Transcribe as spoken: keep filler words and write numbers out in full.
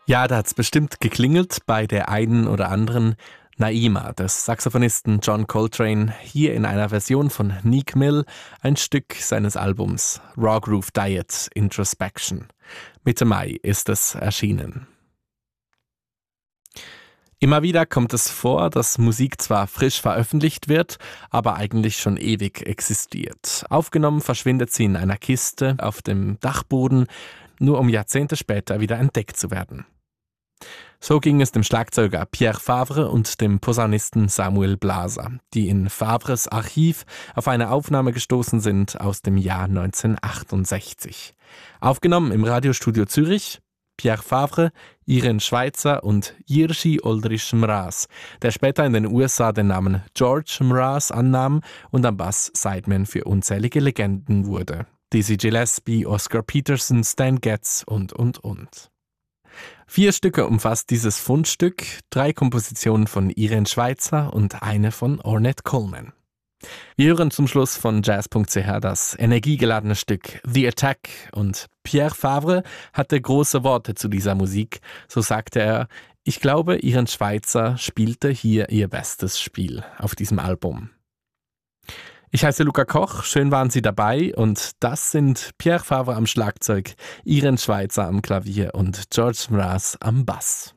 Ja, da hat's bestimmt geklingelt bei der einen oder anderen. Naima des Saxophonisten John Coltrane, hier in einer Version von Neek Mill, ein Stück seines Albums Raw Groove Diet Introspection. Mitte Mai ist es erschienen. Immer wieder kommt es vor, dass Musik zwar frisch veröffentlicht wird, aber eigentlich schon ewig existiert. Aufgenommen verschwindet sie in einer Kiste auf dem Dachboden, nur um Jahrzehnte später wieder entdeckt zu werden. So ging es dem Schlagzeuger Pierre Favre und dem Posaunisten Samuel Blaser, die in Favres Archiv auf eine Aufnahme gestoßen sind aus dem Jahr neunzehnhundertachtundsechzig. Aufgenommen im Radiostudio Zürich, Pierre Favre, Irene Schweitzer und Jirschi Oldrich Mraz, der später in den U S A den Namen George Mraz annahm und am Bass Sideman für unzählige Legenden wurde. Dizzy Gillespie, Oscar Peterson, Stan Getz und, und, und. Vier Stücke umfasst dieses Fundstück, drei Kompositionen von Irene Schweitzer und eine von Ornette Coleman. Wir hören zum Schluss von Jazz Punkt C H das energiegeladene Stück The Attack und Pierre Favre hatte große Worte zu dieser Musik. So sagte er, ich glaube, Irene Schweitzer spielte hier ihr bestes Spiel auf diesem Album. Ich heiße Luca Koch, schön waren Sie dabei und das sind Pierre Favre am Schlagzeug, Irene Schweitzer am Klavier und George Mraz am Bass.